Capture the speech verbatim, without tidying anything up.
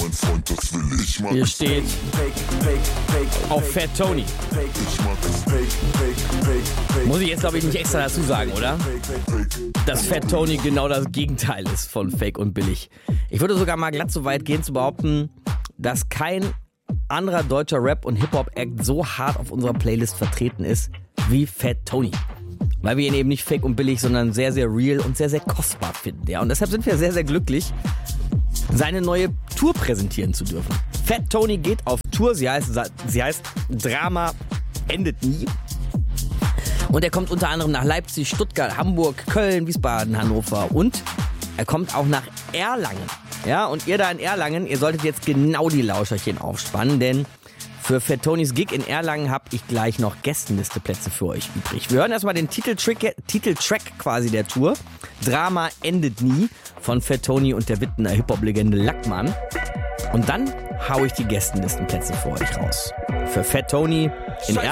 mein Freund, das will ich. Mag Hier es steht fake, fake, fake, auf Fat Tony. fake. Ich mag es fake, fake, fake, fake. Muss ich jetzt, glaube ich, nicht extra dazu sagen, oder? Dass Fat Tony genau das Gegenteil ist von Fake und billig. Ich würde sogar mal glatt so weit gehen zu behaupten, dass kein anderer deutscher Rap- und Hip-Hop-Act so hart auf unserer Playlist vertreten ist wie Fat Tony. Weil wir ihn eben nicht fake und billig, sondern sehr, sehr real und sehr, sehr kostbar finden. Ja, und deshalb sind wir sehr, sehr glücklich, seine neue Tour präsentieren zu dürfen. Fat Tony geht auf Tour, sie heißt, sie heißt Drama endet nie. Und er kommt unter anderem nach Leipzig, Stuttgart, Hamburg, Köln, Wiesbaden, Hannover und er kommt auch nach Erlangen. Ja, und ihr da in Erlangen, ihr solltet jetzt genau die Lauscherchen aufspannen, denn für Fat Tonys Gig in Erlangen habe ich gleich noch Gästenlisteplätze für euch übrig. Wir hören erstmal den Titeltrack, Titeltrack quasi der Tour. Drama endet nie von Fat Tony und der Wittener Hip-Hop-Legende Lackmann. Und dann hau ich die Gästenlistenplätze für euch raus. Für Fat Tony in Erlangen.